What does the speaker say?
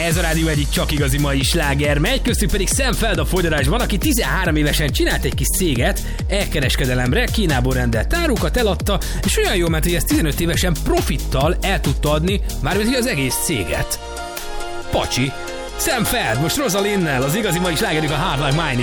Ez a rádió egyik csak igazi mai sláger megy, köztük pedig Sam Feld a folytatásban, aki 13 évesen csinált egy kis céget, elkereskedelemre, Kínából rendelt árukat, eladta, és olyan jól ment, hogy ezt 15 évesen profittal el tudta adni, mármint az egész céget. Pacsi. Sam Feld, most Rosalinnel, az igazi mai slágerük a Hard Like Mine.